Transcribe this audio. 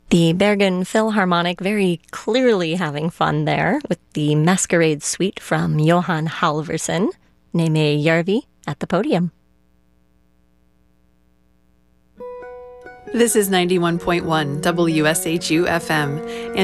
The Bergen Philharmonic very clearly having fun there with the Masquerade Suite from Johan Halvorsen, Neme Järvi at the podium. This is 91.1 WSHU FM. And